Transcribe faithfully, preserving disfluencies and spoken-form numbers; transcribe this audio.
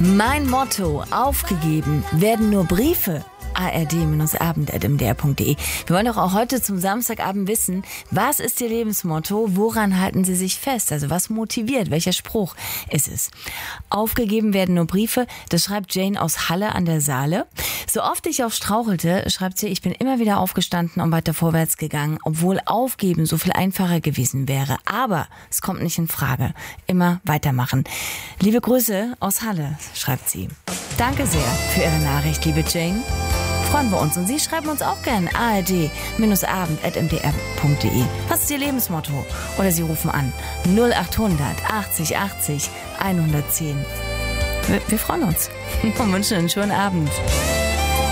Mein Motto: Aufgegeben werden nur Briefe. A R D Abend at m d r punkt d e. Wir wollen doch auch heute zum Samstagabend wissen, was ist Ihr Lebensmotto? Woran halten Sie sich fest? Also was motiviert? Welcher Spruch ist es? Aufgegeben werden nur Briefe. Das schreibt Jane aus Halle an der Saale. So oft ich auch strauchelte, schreibt sie, ich bin immer wieder aufgestanden und weiter vorwärts gegangen, obwohl aufgeben so viel einfacher gewesen wäre. Aber es kommt nicht in Frage. Immer weitermachen. Liebe Grüße aus Halle, schreibt sie. Danke sehr für Ihre Nachricht, liebe Jane. Freuen wir uns. Und Sie schreiben uns auch gerne A R D Abend at m d r punkt d e. Was ist Ihr Lebensmotto? Oder Sie rufen an null acht hundert achtzig achtzig hundertzehn. Wir, wir freuen uns und wünschen einen schönen Abend.